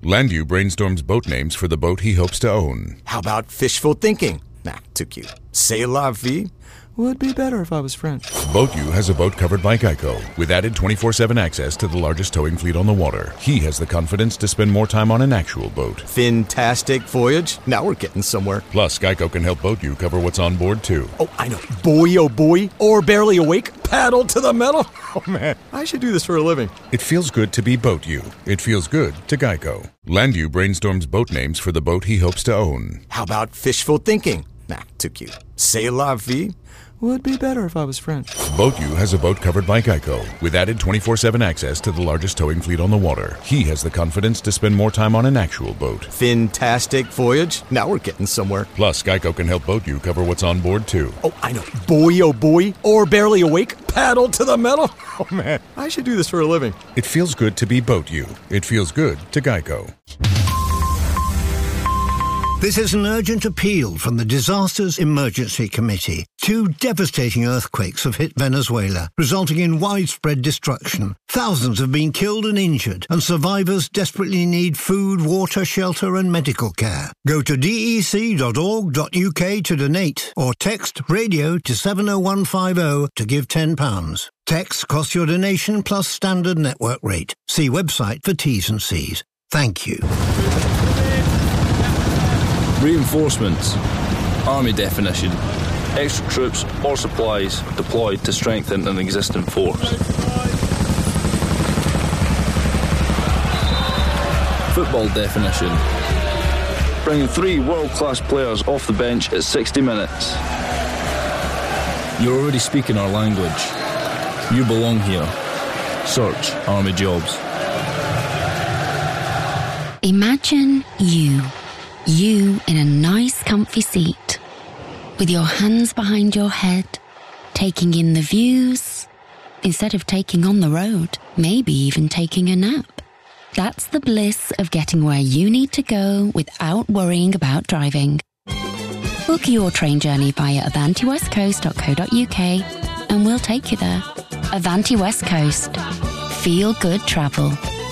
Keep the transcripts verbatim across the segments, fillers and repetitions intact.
Landu brainstorms boat names for the boat he hopes to own. How about fishful thinking? Nah, too cute. C'est la vie? Would be better if I was French. BoatU has a boat covered by Geico, with added twenty-four seven access to the largest towing fleet on the water. He has the confidence to spend more time on an actual boat. Fantastic voyage. Now we're getting somewhere. Plus, Geico can help BoatU cover what's on board, too. Oh, I know. Boy, oh boy. Or barely awake. Paddle to the metal. Oh, man. I should do this for a living. It feels good to be BoatU. It feels good to Geico. Landu brainstorms boat names for the boat he hopes to own. How about fishful thinking? Nah, too cute. C'est la vie? Would be better if I was French. BoatU has a boat covered by Geico, with added twenty-four seven access to the largest towing fleet on the water. He has the confidence to spend more time on an actual boat. Fantastic voyage. Now we're getting somewhere. Plus, Geico can help BoatU cover what's on board, too. Oh, I know. Boy, oh boy. Or barely awake. Paddle to the metal. Oh, man. I should do this for a living. It feels good to be BoatU. It feels good to Geico. This is an urgent appeal from the Disasters Emergency Committee. Two devastating earthquakes have hit Venezuela, resulting in widespread destruction. Thousands have been killed and injured, and survivors desperately need food, water, shelter and medical care. Go to d e c dot org dot u k to donate, or text radio to seven oh one five oh to give ten pounds. Text costs your donation plus standard network rate. See website for T's and C's. Thank you. Reinforcements. Army definition. Extra troops or supplies deployed to strengthen an existing force. Football definition. Bringing three world-class players off the bench at sixty minutes. You're already speaking our language. You belong here. Search Army Jobs. Imagine you. You in a nice comfy seat, with your hands behind your head, taking in the views, instead of taking on the road, maybe even taking a nap. That's the bliss of getting where you need to go without worrying about driving. Book your train journey via avanti west coast dot co dot u k and we'll take you there. Avanti West Coast. Feel good travel.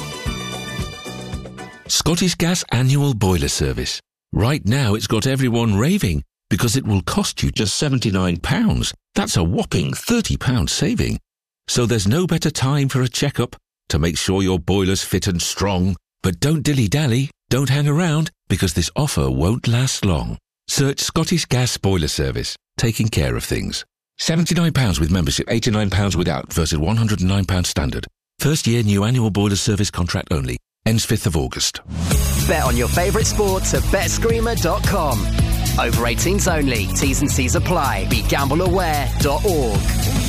Scottish Gas Annual Boiler Service. Right now it's got everyone raving because it will cost you just seventy-nine pounds. That's a whopping thirty pounds saving. So there's no better time for a checkup to make sure your boiler's fit and strong. But don't dilly-dally, don't hang around, because this offer won't last long. Search Scottish Gas Boiler Service, taking care of things. seventy-nine pounds with membership, eighty-nine pounds without, versus one hundred and nine pounds standard. First year new annual boiler service contract only. Ends fifth of August. Bet on your favourite sports at bet screamer dot com. Over eighteens only. T's and C's apply. Be gamble aware dot org.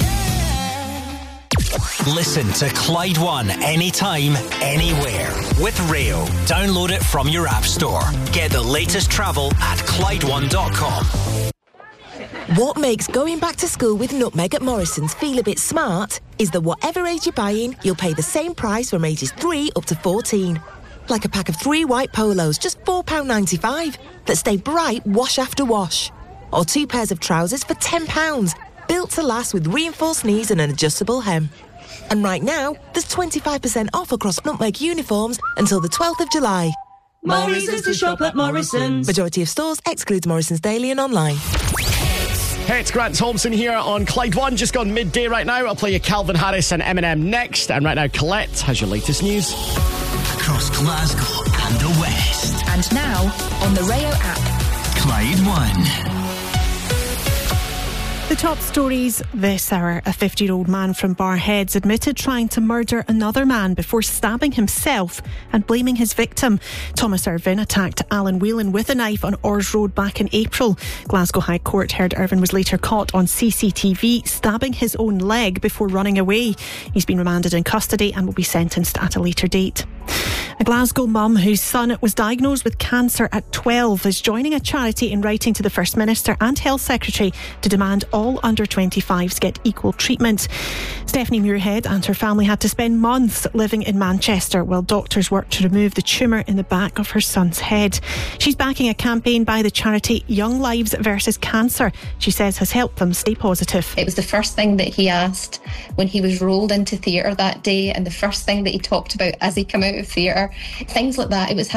Listen to Clyde One anytime, anywhere. With Rail. Download it from your app store. Get the latest travel at clyde one dot com. What makes going back to school with Nutmeg at Morrison's feel a bit smart is that whatever age you're buying, you'll pay the same price from ages three up to fourteen. Like a pack of three white polos, just four pounds ninety-five, that stay bright wash after wash. Or two pairs of trousers for ten pounds, built to last with reinforced knees and an adjustable hem. And right now, there's twenty-five percent off across Nutmeg uniforms until the twelfth of July. More reasons to shop at Morrison's. Majority of stores excludes Morrison's Daily and online. Hey, it's Grant Thompson here on Clyde One. Just gone midday right now. I'll play you Calvin Harris and Eminem next. And right now, Colette has your latest news. Across Glasgow and the West. And now, on the Rayo app. Clyde One. The top stories this hour. A fifty-year-old man from Barrheads admitted trying to murder another man before stabbing himself and blaming his victim. Thomas Irvin attacked Alan Whelan with a knife on Ors Road back in April. Glasgow High Court heard Irvin was later caught on C C T V stabbing his own leg before running away. He's been remanded in custody and will be sentenced at a later date. A Glasgow mum whose son was diagnosed with cancer at twelve is joining a charity in writing to the First Minister and Health Secretary to demand all under twenty-fives get equal treatment. Stephanie Muirhead and her family had to spend months living in Manchester while doctors worked to remove the tumour in the back of her son's head. She's backing a campaign by the charity Young Lives versus Cancer. She says has helped them stay positive. It was the first thing that he asked when he was rolled into theatre that day, and the first thing that he talked about as he came out of theatre. Things like that. It was